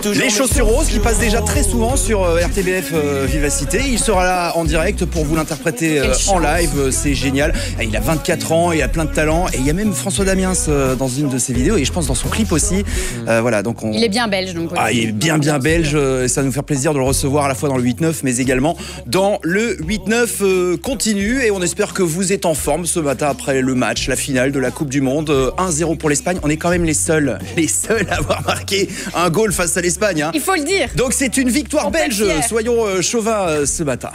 Les chaussures roses qui passent déjà très souvent sur RTBF Vivacité. Il sera là en direct pour vous l'interpréter en live. C'est génial. Il a 24 ans, il a plein de talent. Et il y a même François Damiens dans une de ses vidéos et je pense dans son clip aussi. Voilà, donc il est bien belge. Donc, il est bien belge. Ça va nous faire plaisir de le recevoir à la fois dans le 8-9 mais également dans le 8-9 continu. Et on espère que vous êtes en forme ce matin après le match, la finale de la Coupe du Monde. 1-0 pour l'Espagne. On est quand même les seuls à avoir marqué un goal face à l'Espagne. Hein. Il faut le dire. Donc c'est une victoire belge, soyons chauvins ce matin.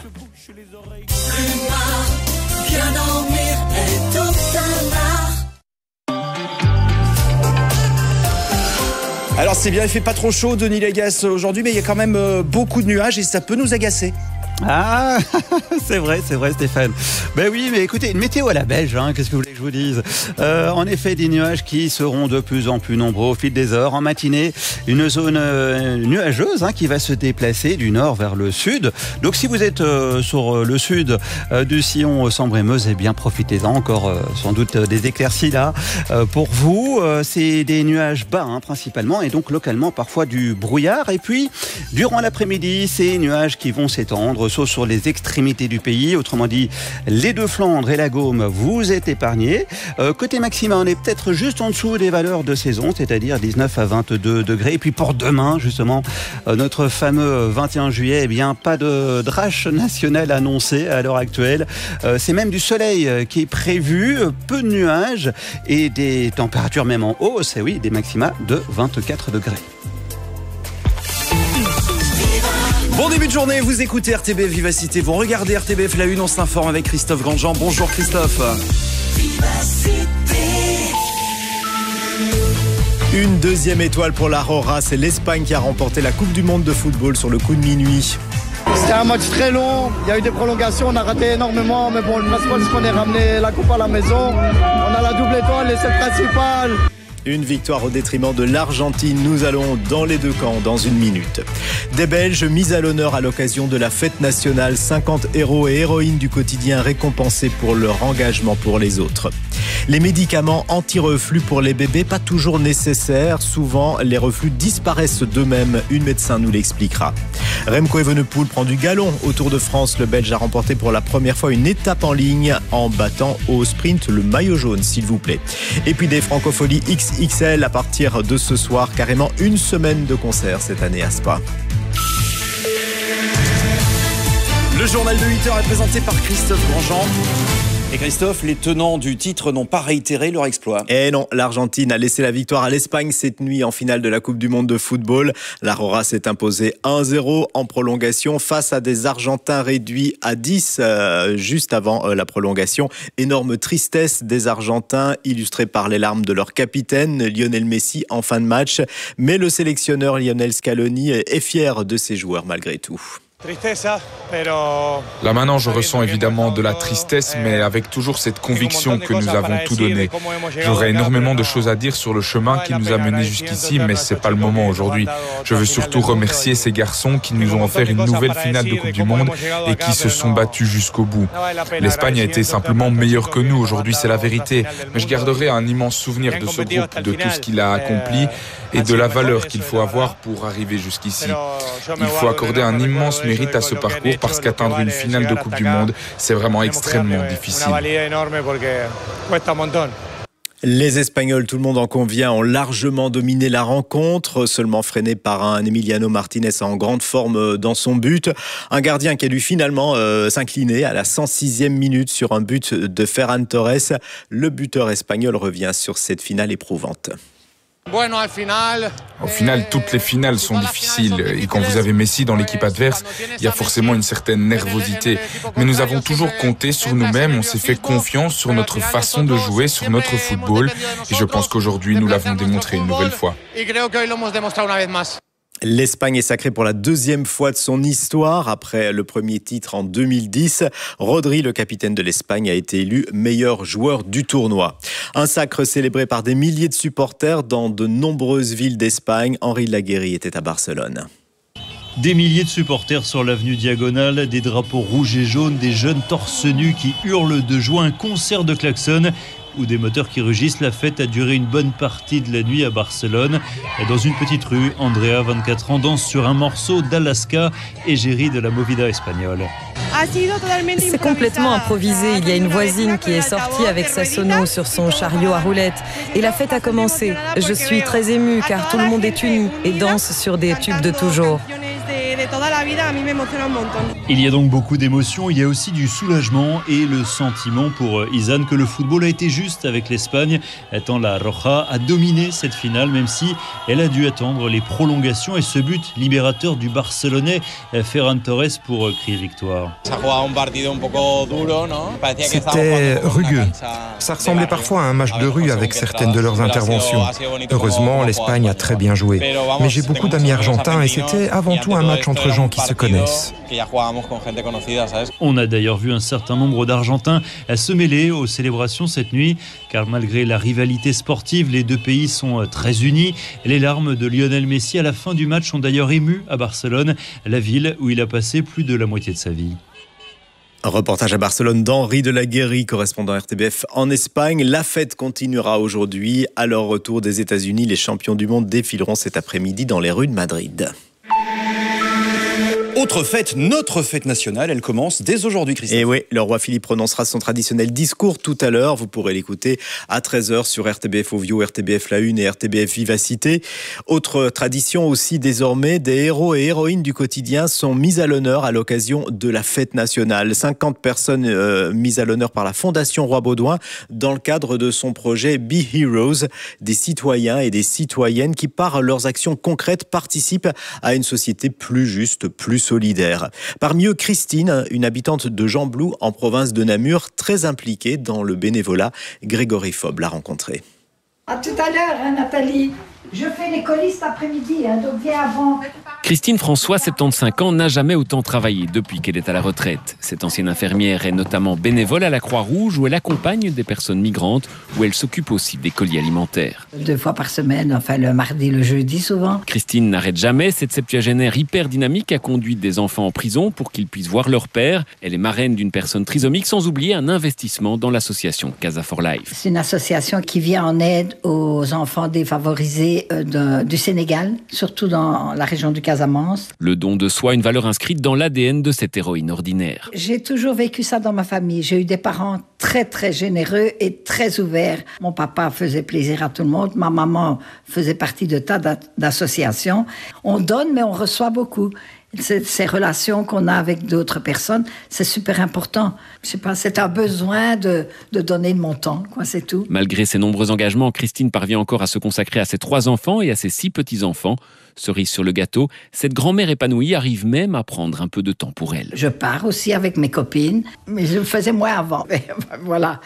Alors c'est bien, il fait pas trop chaud, Denis Légas, aujourd'hui, mais il y a quand même beaucoup de nuages et ça peut nous agacer. Ah, c'est vrai Stéphane. Ben oui, mais écoutez, une météo à la belge, hein, qu'est-ce que vous voulez que je vous dise ? En effet, des nuages qui seront de plus en plus nombreux au fil des heures. En matinée, une zone nuageuse qui va se déplacer du nord vers le sud. Donc si vous êtes sur le sud du sillon Sambre-et-Meuse, eh bien profitez-en, encore sans doute des éclaircies là. Pour vous, c'est des nuages bas principalement et donc localement parfois du brouillard. Et puis, durant l'après-midi, ces nuages qui vont s'étendre sauf sur les extrémités du pays, autrement dit les Deux-Flandres et la Gaume, vous êtes épargnés. Côté maxima, on est peut-être juste en dessous des valeurs de saison, c'est-à-dire 19 à 22 degrés. Et puis pour demain, justement, notre fameux 21 juillet, eh bien pas de drache nationale annoncée à l'heure actuelle. C'est même du soleil qui est prévu, peu de nuages et des températures même en hausse, et oui, des maxima de 24 degrés. Bon début de journée, vous écoutez RTBF Vivacité, vous regardez RTBF La Une, on s'informe avec Christophe Grandjean. Bonjour Christophe. Une deuxième étoile pour la Rora, c'est l'Espagne qui a remporté la Coupe du Monde de football sur le coup de minuit. C'était un match très long, il y a eu des prolongations, on a raté énormément, mais bon, le principal c'est qu'on ait ramené la coupe à la maison. On a la double étoile et c'est le principal. Une victoire au détriment de l'Argentine. Nous allons dans les deux camps dans une minute. Des Belges mis à l'honneur à l'occasion de la fête nationale. 50 héros et héroïnes du quotidien récompensés pour leur engagement pour les autres. Les médicaments anti-reflux pour les bébés, pas toujours nécessaires. Souvent, les reflux disparaissent d'eux-mêmes. Une médecin nous l'expliquera. Remco Evenepoel prend du galon au Tour de France. Le Belge a remporté pour la première fois une étape en ligne en battant au sprint le maillot jaune, s'il vous plaît. Et puis des francopholies XXL à partir de ce soir. Carrément une semaine de concert cette année à Spa. Le journal de 8h est présenté par Christophe Grandjean. Et Christophe, les tenants du titre n'ont pas réitéré leur exploit. Et non, l'Argentine a laissé la victoire à l'Espagne cette nuit en finale de la Coupe du Monde de football. La Rora s'est imposée 1-0 en prolongation face à des Argentins réduits à 10 juste avant la prolongation. Énorme tristesse des Argentins illustrée par les larmes de leur capitaine Lionel Messi en fin de match. Mais le sélectionneur Lionel Scaloni est fier de ses joueurs malgré tout. Là maintenant je ressens évidemment de la tristesse, mais avec toujours cette conviction que nous avons tout donné. J'aurais énormément de choses à dire sur le chemin qui nous a menés jusqu'ici, mais c'est pas le moment aujourd'hui. Je veux surtout remercier ces garçons qui nous ont offert une nouvelle finale de Coupe du Monde et qui se sont battus jusqu'au bout. L'Espagne a été simplement meilleure que nous aujourd'hui, c'est la vérité. Mais je garderai un immense souvenir de ce groupe, de tout ce qu'il a accompli et de la valeur qu'il faut avoir pour arriver jusqu'ici. Il faut accorder un immense mérite à ce parcours parce qu'atteindre une finale de Coupe du Monde, c'est vraiment extrêmement difficile. Les Espagnols, tout le monde en convient, ont largement dominé la rencontre, seulement freiné par un Emiliano Martinez en grande forme dans son but. Un gardien qui a dû finalement s'incliner à la 106e minute sur un but de Ferran Torres. Le buteur espagnol revient sur cette finale éprouvante. Au final, toutes les finales sont difficiles et quand vous avez Messi dans l'équipe adverse, il y a forcément une certaine nervosité. Mais nous avons toujours compté sur nous-mêmes, on s'est fait confiance sur notre façon de jouer, sur notre football et je pense qu'aujourd'hui nous l'avons démontré une nouvelle fois. L'Espagne est sacrée pour la deuxième fois de son histoire. Après le premier titre en 2010, Rodri, le capitaine de l'Espagne, a été élu meilleur joueur du tournoi. Un sacre célébré par des milliers de supporters dans de nombreuses villes d'Espagne. Henri Laguerri était à Barcelone. Des milliers de supporters sur l'avenue Diagonale, des drapeaux rouges et jaunes, des jeunes torse nus qui hurlent de joie, un concert de klaxons. ou des moteurs qui rugissent. La fête a duré une bonne partie de la nuit à Barcelone. Dans une petite rue, Andrea, 24 ans, danse sur un morceau d'Alaska, égérie de la movida espagnole. C'est complètement improvisé. Il y a une voisine qui est sortie avec sa sono sur son chariot à roulettes. Et la fête a commencé. Je suis très émue car tout le monde est uni et danse sur des tubes de toujours. Il y a donc beaucoup d'émotions, il y a aussi du soulagement et le sentiment pour Izan que le football a été juste avec l'Espagne, tant la Roja a dominé cette finale, même si elle a dû attendre les prolongations et ce but libérateur du Barcelonais Ferran Torres pour crier victoire. C'était rugueux. Ça ressemblait parfois à un match de rue avec certaines de leurs interventions. Heureusement, l'Espagne a très bien joué. Mais j'ai beaucoup d'amis argentins et c'était avant tout un match entre gens qui se connaissent. On a d'ailleurs vu un certain nombre d'Argentins se mêler aux célébrations cette nuit, car malgré la rivalité sportive, les deux pays sont très unis. Les larmes de Lionel Messi à la fin du match ont d'ailleurs ému à Barcelone, la ville où il a passé plus de la moitié de sa vie. Reportage à Barcelone d'Henri de la Guéry, correspondant RTBF en Espagne. La fête continuera aujourd'hui. À leur retour des États-Unis, les champions du monde défileront cet après-midi dans les rues de Madrid. Autre fête, notre fête nationale, elle commence dès aujourd'hui, Christophe. Et oui, le roi Philippe prononcera son traditionnel discours tout à l'heure. Vous pourrez l'écouter à 13h sur RTBF Ovio, RTBF La Une et RTBF Vivacité. Autre tradition aussi désormais, des héros et héroïnes du quotidien sont mis à l'honneur à l'occasion de la fête nationale. 50 personnes mises à l'honneur par la Fondation Roi Baudouin dans le cadre de son projet Be Heroes. Des citoyens et des citoyennes qui, par leurs actions concrètes, participent à une société plus juste, plus solidaire. Parmi eux, Christine, une habitante de Gembloux en province de Namur, très impliquée dans le bénévolat. Grégory Fob l'a rencontrée. À tout à l'heure, Nathalie. Je fais les colis cet après-midi, donc viens avant. Christine François, 75 ans, n'a jamais autant travaillé depuis qu'elle est à la retraite. Cette ancienne infirmière est notamment bénévole à la Croix-Rouge où elle accompagne des personnes migrantes, où elle s'occupe aussi des colis alimentaires. 2 fois par semaine, enfin le mardi, le jeudi souvent. Christine n'arrête jamais. Cette septuagénaire hyper dynamique a conduit des enfants en prison pour qu'ils puissent voir leur père. Elle est marraine d'une personne trisomique, sans oublier un investissement dans l'association Casa for Life. C'est une association qui vient en aide aux enfants défavorisés du Sénégal, surtout dans la région du Casamance. Le don de soi, une valeur inscrite dans l'ADN de cette héroïne ordinaire. J'ai toujours vécu ça dans ma famille. J'ai eu des parents très très généreux et très ouverts. Mon papa faisait plaisir à tout le monde. Ma maman faisait partie de tas d'associations. On donne mais on reçoit beaucoup. Ces relations qu'on a avec d'autres personnes, c'est super important. Je sais pas, c'est un besoin de donner de mon temps, quoi, c'est tout. Malgré ses nombreux engagements, Christine parvient encore à se consacrer à ses 3 enfants et à ses 6 petits-enfants. Cerise sur le gâteau, cette grand-mère épanouie arrive même à prendre un peu de temps pour elle. Je pars aussi avec mes copines, mais je le faisais moins avant. Mais voilà.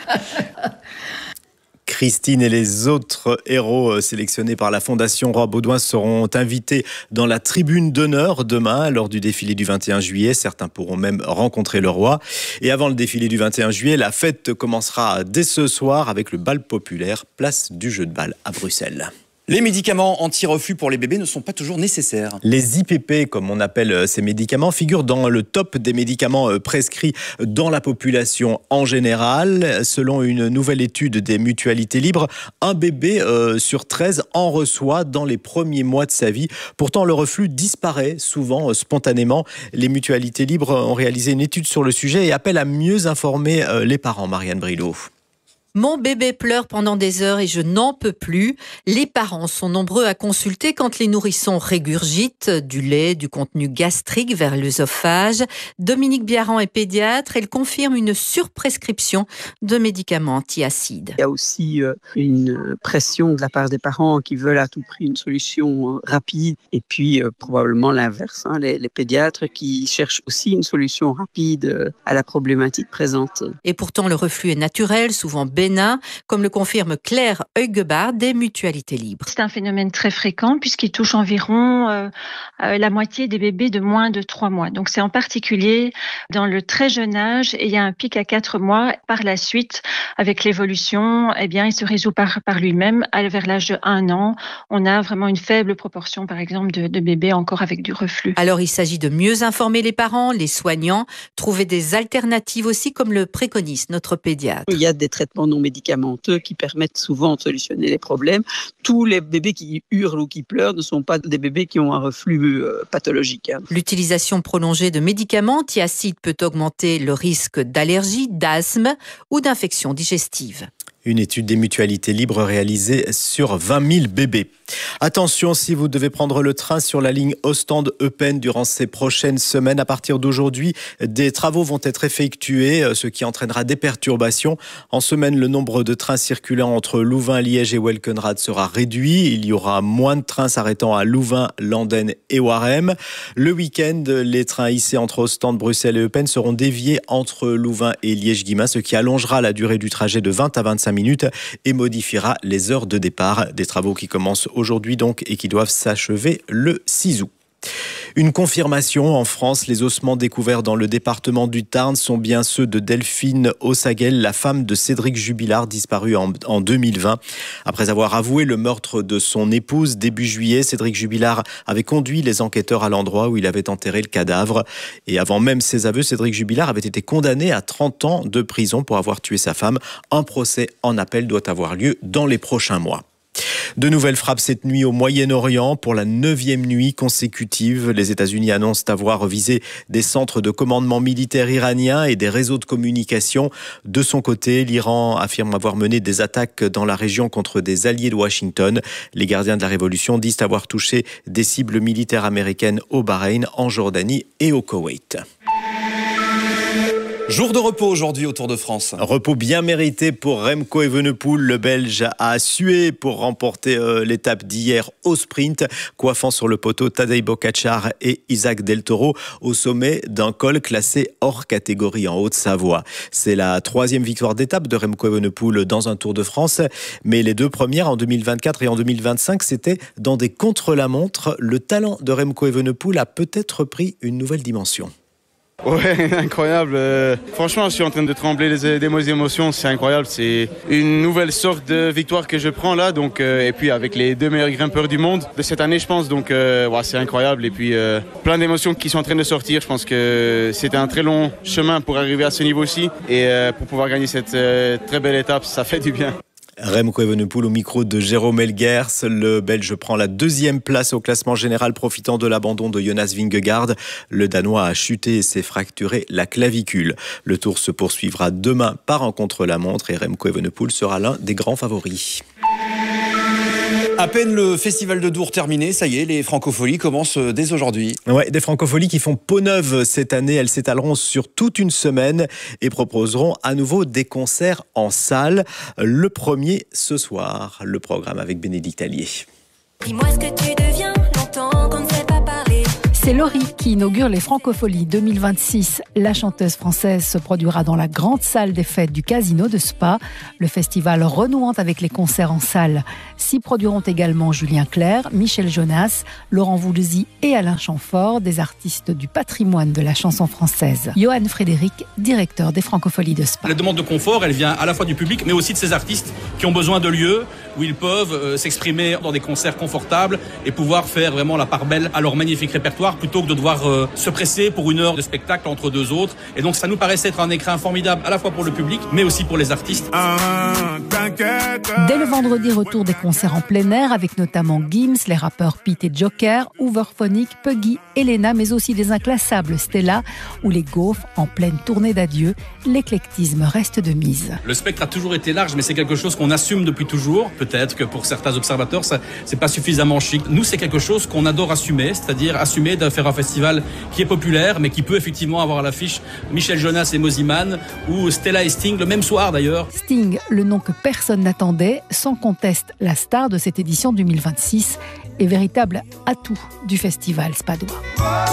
Christine et les autres héros sélectionnés par la Fondation Roi Baudouin seront invités dans la tribune d'honneur demain lors du défilé du 21 juillet. Certains pourront même rencontrer le roi. Et avant le défilé du 21 juillet, la fête commencera dès ce soir avec le bal populaire, place du jeu de balle à Bruxelles. Les médicaments anti-reflux pour les bébés ne sont pas toujours nécessaires. Les IPP, comme on appelle ces médicaments, figurent dans le top des médicaments prescrits dans la population en général. Selon une nouvelle étude des Mutualités Libres, un bébé sur 13 en reçoit dans les premiers mois de sa vie. Pourtant, le reflux disparaît souvent spontanément. Les Mutualités Libres ont réalisé une étude sur le sujet et appellent à mieux informer les parents. Marianne Brilot. Mon bébé pleure pendant des heures et je n'en peux plus. Les parents sont nombreux à consulter quand les nourrissons régurgitent du lait, du contenu gastrique vers l'œsophage. Dominique Biaran est pédiatre. Elle confirme une surprescription de médicaments antiacides. Il y a aussi une pression de la part des parents qui veulent à tout prix une solution rapide. Et puis probablement l'inverse, les pédiatres qui cherchent aussi une solution rapide à la problématique présente. Et pourtant, le reflux est naturel, souvent bénin, comme le confirme Claire Heugebard des Mutualités Libres. C'est un phénomène très fréquent puisqu'il touche environ la moitié des bébés de moins de 3 mois. Donc c'est en particulier dans le très jeune âge et il y a un pic à 4 mois. Par la suite, avec l'évolution, il se résout par lui-même. Vers l'âge de 1 an, on a vraiment une faible proportion, par exemple, de bébés encore avec du reflux. Alors il s'agit de mieux informer les parents, les soignants, trouver des alternatives aussi comme le préconise notre pédiatre. Il y a des traitements non médicamenteux qui permettent souvent de solutionner les problèmes. Tous les bébés qui hurlent ou qui pleurent ne sont pas des bébés qui ont un reflux pathologique. L'utilisation prolongée de médicaments antiacides peut augmenter le risque d'allergie, d'asthme ou d'infection digestive. Une étude des mutualités libres réalisée sur 20 000 bébés. Attention, si vous devez prendre le train sur la ligne Ostende-Eupen durant ces prochaines semaines, à partir d'aujourd'hui, des travaux vont être effectués, ce qui entraînera des perturbations. En semaine, le nombre de trains circulant entre Louvain, Liège et Welkenrad sera réduit. Il y aura moins de trains s'arrêtant à Louvain, Landen et Warem. Le week-end, les trains hissés entre Ostende, Bruxelles et Eupen seront déviés entre Louvain et Liège-Guillemins, ce qui allongera la durée du trajet de 20 à 25 minutes et modifiera les heures de départ. Des travaux qui commencent aujourd'hui donc et qui doivent s'achever le 6 août. Une confirmation en France, les ossements découverts dans le département du Tarn sont bien ceux de Delphine Ossaguel, la femme de Cédric Jubilard, disparu en 2020. Après avoir avoué le meurtre de son épouse début juillet, Cédric Jubilard avait conduit les enquêteurs à l'endroit où il avait enterré le cadavre. Et avant même ses aveux, Cédric Jubilard avait été condamné à 30 ans de prison pour avoir tué sa femme. Un procès en appel doit avoir lieu dans les prochains mois. De nouvelles frappes cette nuit au Moyen-Orient. Pour la 9e nuit consécutive, les États-Unis annoncent avoir visé des centres de commandement militaire iraniens et des réseaux de communication. De son côté, l'Iran affirme avoir mené des attaques dans la région contre des alliés de Washington. Les gardiens de la révolution disent avoir touché des cibles militaires américaines au Bahreïn, en Jordanie et au Koweït. Jour de repos aujourd'hui au Tour de France. Repos bien mérité pour Remco Evenepoel. Le Belge a sué pour remporter l'étape d'hier au sprint, coiffant sur le poteau Tadej Pogačar et Isaac Del Toro au sommet d'un col classé hors catégorie en Haute-Savoie. C'est la 3e victoire d'étape de Remco Evenepoel dans un Tour de France, mais les 2 premières en 2024 et en 2025, c'était dans des contre-la-montre. Le talent de Remco Evenepoel a peut-être pris une nouvelle dimension. Ouais, incroyable. Franchement, je suis en train de trembler des émotions. C'est incroyable. C'est une nouvelle sorte de victoire que je prends là. Donc, et puis avec les 2 meilleurs grimpeurs du monde de cette année, je pense. Donc, ouais, c'est incroyable. Et puis, plein d'émotions qui sont en train de sortir. Je pense que c'était un très long chemin pour arriver à ce niveau-ci. Et pour pouvoir gagner cette très belle étape, ça fait du bien. Remco Evenepoel au micro de Jérôme Elguers. Le Belge prend la 2e place au classement général, profitant de l'abandon de Jonas Vingegaard. Le Danois a chuté et s'est fracturé la clavicule. Le Tour se poursuivra demain par un contre-la-montre et Remco Evenepoel sera l'un des grands favoris. À peine le festival de Dour terminé, ça y est, les Francopholies commencent dès aujourd'hui. Ouais, des Francopholies qui font peau neuve cette année. Elles s'étaleront sur toute une semaine et proposeront à nouveau des concerts en salle. Le premier ce soir, le programme avec Bénédicte Allier. Dis-moi ce que tu deviens, longtemps qu'on ne s'est pas parlé. C'est Laurie qui inaugure les Francopholies 2026. La chanteuse française se produira dans la grande salle des fêtes du Casino de Spa. Le festival renouant avec les concerts en salle. S'y produiront également Julien Clerc, Michel Jonas, Laurent Voulzy et Alain Chamfort, des artistes du patrimoine de la chanson française. Johan Frédéric, directeur des Francopholies de Spa. La demande de confort, elle vient à la fois du public, mais aussi de ces artistes qui ont besoin de lieux où ils peuvent s'exprimer dans des concerts confortables et pouvoir faire vraiment la part belle à leur magnifique répertoire, plutôt que de devoir se presser pour 1 heure de spectacle entre 2 autres. Et donc ça nous paraissait être un écrin formidable à la fois pour le public, mais aussi pour les artistes. Dès le vendredi, retour des concerts en plein air avec notamment Gims, les rappeurs Pete et Joker, Overphonic, Puggy, Elena, mais aussi des inclassables Stella ou les Gaufres en pleine tournée d'adieu. L'éclectisme reste de mise. Le spectre a toujours été large, mais c'est quelque chose qu'on assume depuis toujours. Peut-être que pour certains observateurs, ça c'est pas suffisamment chic. Nous, c'est quelque chose qu'on adore assumer, c'est-à-dire assumer de faire un festival qui est populaire, mais qui peut effectivement avoir à l'affiche Michel Jonas et Mosiman, ou Stella et Sting, le même soir d'ailleurs. Sting, le nom que personne n'attendait, sans conteste la star de cette édition 2026, est véritable atout du festival spadois.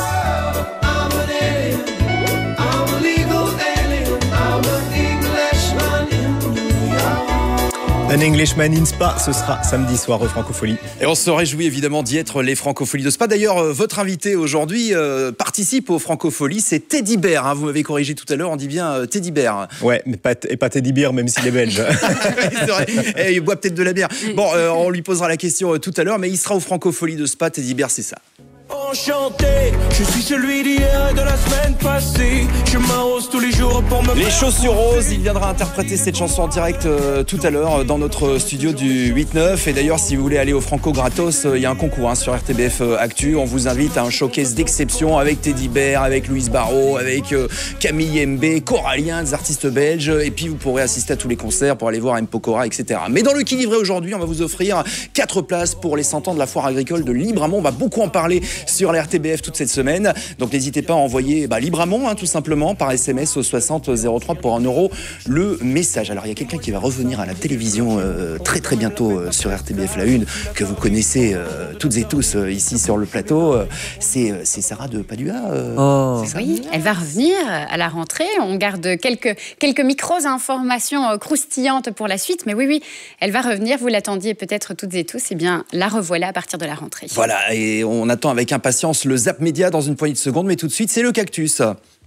An Englishman in Spa, ce sera samedi soir aux Francopholies. Et on se réjouit évidemment d'y être, les Francopholies de Spa. D'ailleurs, votre invité aujourd'hui participe aux Francopholies, c'est Teddy Bear. Hein. Vous m'avez corrigé tout à l'heure, on dit bien Teddy Bear. Ouais, mais pas Teddy Bear, même s'il est belge. C'est vrai. Et il boit peut-être de la bière. Bon, on lui posera la question tout à l'heure, mais il sera aux Francopholies de Spa. Teddy Bear, c'est ça. Enchanté, je suis celui d'hier et de la semaine passée. Je m'arrose tous les jours pour me... Les Chaussures Roses, il viendra interpréter cette chanson en direct tout à l'heure dans notre studio du 8-9. Et d'ailleurs, si vous voulez aller au Franco gratos, il y a un concours sur RTBF Actu. On vous invite à un showcase d'exception avec Teddy Bear, avec Louise Barrault, avec Camille Mbé, Coralien, des artistes belges. Et puis vous pourrez assister à tous les concerts pour aller voir M. Pokora, etc. Mais dans le qui livré aujourd'hui, on va vous offrir 4 places pour les 100 ans de la foire agricole de Libramont. On va beaucoup en parler sur la RTBF toute cette semaine. Donc n'hésitez pas à envoyer Libramont, tout simplement, par SMS au 60 03 pour 1 € le message. Alors il y a quelqu'un qui va revenir à la télévision très très bientôt sur RTBF La Une, que vous connaissez toutes et tous ici sur le plateau. C'est Sarah de Padua. Oui, elle va revenir à la rentrée. On garde quelques micros-informations croustillantes pour la suite. Mais oui, elle va revenir. Vous l'attendiez peut-être toutes et tous. Eh bien, la revoilà à partir de la rentrée. Voilà, et on attend avec impatience le Zap Média dans une poignée de secondes. Mais tout de suite, c'est le cactus.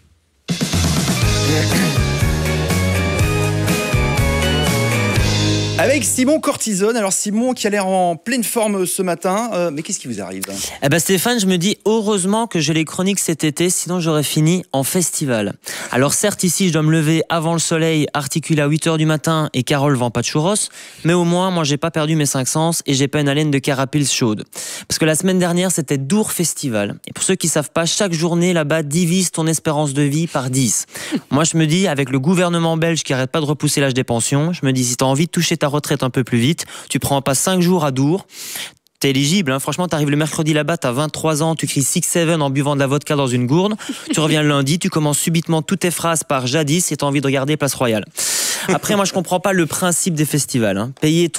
Avec Simon Cortisone. Alors Simon qui a l'air en pleine forme ce matin, mais qu'est-ce qui vous arrive ? Stéphane, je me dis heureusement que j'ai les chroniques cet été, sinon j'aurais fini en festival. Alors certes ici je dois me lever avant le soleil, articuler à 8h du matin et Carole vend pas de churros, mais au moins moi j'ai pas perdu mes 5 sens et j'ai pas une haleine de carapils chaude. Parce que la semaine dernière c'était Dour Festival. Et pour ceux qui savent pas, chaque journée là-bas divise ton espérance de vie par 10. Moi je me dis, avec le gouvernement belge qui arrête pas de repousser l'âge des pensions, je me dis si t'as envie de toucher ta retraite un peu plus vite, tu prends pas 5 jours à Dour. T'es éligible, franchement, t'arrives le mercredi là-bas, t'as 23 ans, tu cries 6-7 en buvant de la vodka dans une gourde, tu reviens le lundi, tu commences subitement toutes tes phrases par jadis et t'as envie de regarder Place Royale. Après, moi, je comprends pas le principe des festivals. Payer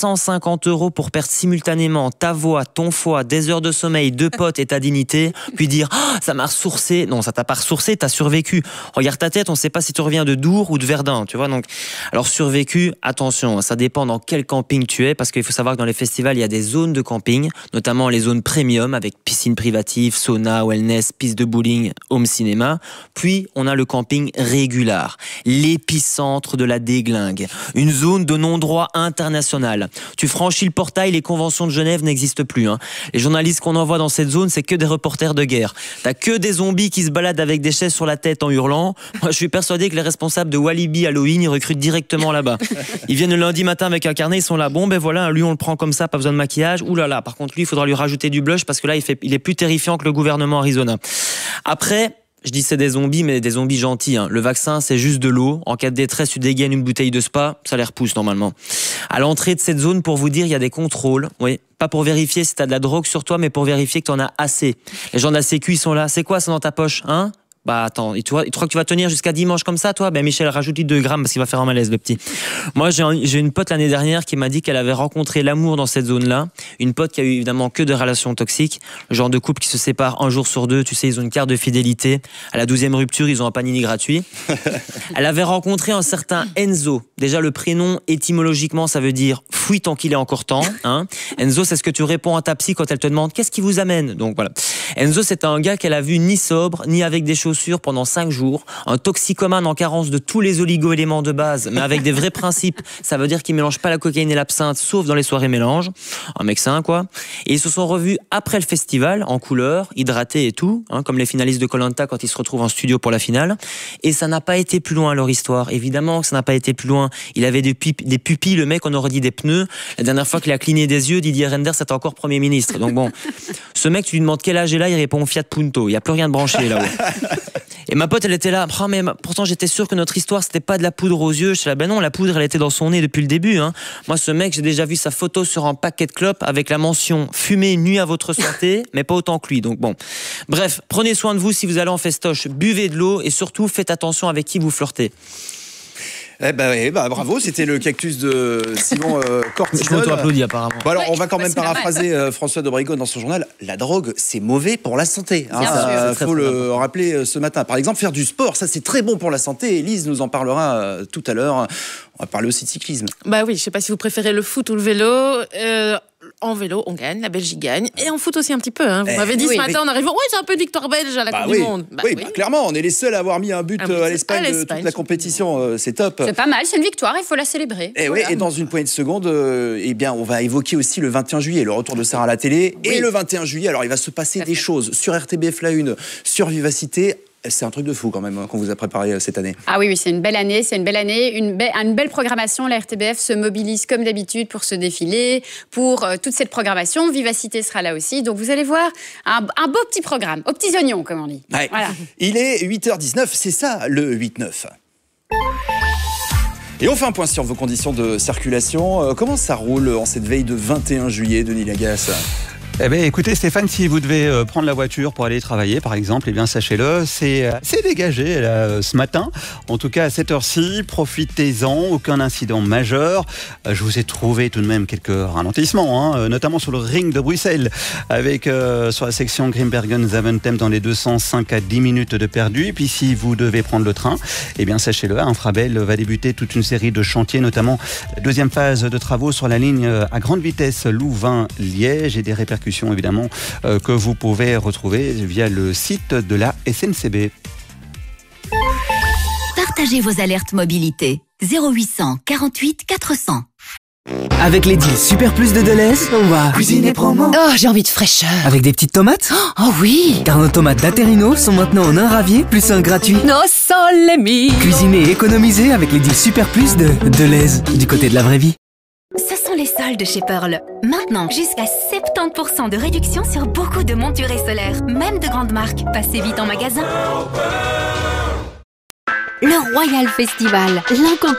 350 € pour perdre simultanément ta voix, ton foie, des heures de sommeil, 2 potes et ta dignité, puis dire « ça m'a ressourcé ». Non, ça t'a pas ressourcé, t'as survécu. Regarde ta tête, on sait pas si tu reviens de Dour ou de Verdun, tu vois. Donc, alors survécu, attention, ça dépend dans quel camping tu es, parce qu'il faut savoir que dans les festivals, il y a des zones de camping, notamment les zones premium avec piscine privative, sauna, wellness, piste de bowling, home cinéma. Puis, on a le camping régular, l'épicentre de la déglingue, une zone de non-droit international. Tu franchis le portail, les conventions de Genève n'existent plus. Les journalistes qu'on envoie dans cette zone, c'est que des reporters de guerre. T'as que des zombies qui se baladent avec des chaises sur la tête en hurlant. Moi, je suis persuadé que les responsables de Walibi Halloween, ils recrutent directement là-bas. Ils viennent le lundi matin avec un carnet, ils sont là. Bon, ben voilà, lui, on le prend comme ça, pas besoin de maquillage. Ouh là là, par contre, lui, il faudra lui rajouter du blush parce que là, il est plus terrifiant que le gouvernement Arizona. Après, je dis c'est des zombies, mais des zombies gentils. Le vaccin, c'est juste de l'eau. En cas de détresse, tu dégaines une bouteille de spa, ça les repousse normalement. À l'entrée de cette zone, pour vous dire, il y a des contrôles. Oui, pas pour vérifier si t'as de la drogue sur toi, mais pour vérifier que t'en as assez. Les gens de la Sécu, ils sont là. C'est quoi ça dans ta poche, Bah attends, tu crois que tu vas tenir jusqu'à dimanche comme ça, toi ? Ben Michel, rajoute-lui 2 grammes parce qu'il va faire un malaise, le petit. Moi, j'ai une pote l'année dernière qui m'a dit qu'elle avait rencontré l'amour dans cette zone-là. Une pote qui a eu évidemment que de relations toxiques. Le genre de couple qui se sépare un jour sur 2. Tu sais, ils ont une carte de fidélité. À la 12e rupture, ils ont un panini gratuit. Elle avait rencontré un certain Enzo. Déjà, le prénom, étymologiquement, ça veut dire « fouille tant qu'il est encore temps ». Enzo, c'est ce que tu réponds à ta psy quand elle te demande « qu'est-ce qui vous amène ?» Donc voilà. Enzo, c'était un gars qu'elle a vu ni sobre, ni avec des chaussures pendant 5 jours, un toxicomane en carence de tous les oligo-éléments de base, mais avec des vrais principes. Ça veut dire qu'il mélange pas la cocaïne et l'absinthe, sauf dans les soirées mélange. Un mec sain, quoi. Et ils se sont revus après le festival, en couleur, hydratés et tout, comme les finalistes de Koh-Lanta quand ils se retrouvent en studio pour la finale. Et ça n'a pas été plus loin, leur histoire. Évidemment que ça n'a pas été plus loin. Il avait des pupilles, le mec, on aurait dit des pneus. La dernière fois qu'il a cligné des yeux, Didier Reynders était encore Premier ministre. Donc bon, ce mec, tu lui demandes quel âge il a, il répond Fiat Punto. Il n'y a plus rien de branché là-haut. Et ma pote, elle était là. Oh, mais pourtant, j'étais sûr que notre histoire, c'était pas de la poudre aux yeux. Je suis là, ben non, la poudre, elle était dans son nez depuis le début. Moi, ce mec, j'ai déjà vu sa photo sur un paquet de clopes avec la mention fumée nuit à votre santé, mais pas autant que lui. Donc bon. Bref, prenez soin de vous si vous allez en festoche. Buvez de l'eau et surtout, faites attention avec qui vous flirtez. Bravo, c'était le cactus de Simon Cortisone. Je m'auto-applaudis apparemment. Bon, alors, on va quand même paraphraser François de Brigode dans son journal. La drogue, c'est mauvais pour la santé. Il faut le rappeler ce matin. Par exemple, faire du sport, ça c'est très bon pour la santé. Élise nous en parlera tout à l'heure. On va parler aussi de cyclisme. Bah oui, je sais pas si vous préférez le foot ou le vélo. en vélo, on gagne, la Belgique gagne, et en foot aussi un petit peu. Hein. Vous m'avez dit ce matin, en arrivant, c'est un peu de victoire belge à la Coupe du Monde. Clairement, on est les seuls à avoir mis un but à l'Espagne de toute la compétition. C'est top. C'est pas mal, c'est une victoire, il faut la célébrer. Et dans une poignée de secondes, on va évoquer aussi le 21 juillet, le retour de Sarah à la télé. Et le 21 juillet, alors il va se passer des choses sur RTBF La Une, sur Vivacité. C'est un truc de fou quand même qu'on vous a préparé cette année. Ah oui, c'est une belle année, une belle programmation. La RTBF se mobilise comme d'habitude pour ce défilé, pour toute cette programmation. Vivacité sera là aussi, donc vous allez voir un beau petit programme, aux petits oignons comme on dit. Ouais. Voilà. Il est 8h19, c'est ça le 8-9. Et on fait un point sur vos conditions de circulation. Comment ça roule en cette veille de 21 juillet, Denis Lagasse ? Eh bien, écoutez, Stéphane, si vous devez prendre la voiture pour aller travailler, par exemple, eh bien, sachez-le, c'est dégagé là, ce matin. En tout cas, à cette heure-ci, profitez-en, aucun incident majeur. Je vous ai trouvé tout de même quelques ralentissements, notamment sur le ring de Bruxelles, avec sur la section Grimbergen-Zaventem dans les 205 à 10 minutes de perdu. Et puis, si vous devez prendre le train, eh bien, sachez-le, Infrabel va débuter toute une série de chantiers, notamment la deuxième phase de travaux sur la ligne à grande vitesse Louvain-Liège et des répercussions évidemment que vous pouvez retrouver via le site de la SNCB. Partagez vos alertes mobilité 0800 48 400. Avec les deals Super Plus de Deleuze, on va cuisiner promo. Oh, j'ai envie de fraîcheur. Avec des petites tomates. Oh oui. Car nos tomates d'Aterino sont maintenant en un ravier plus un gratuit. No sole mio. Cuisiner et économiser avec les deals Super Plus de Deleuze, du côté de la vraie vie. Ce sont les soldes chez Pearl. Maintenant, jusqu'à 70% de réduction sur beaucoup de montures et solaires, même de grandes marques. Passez vite en magasin. Le Royal Festival, l'incontournable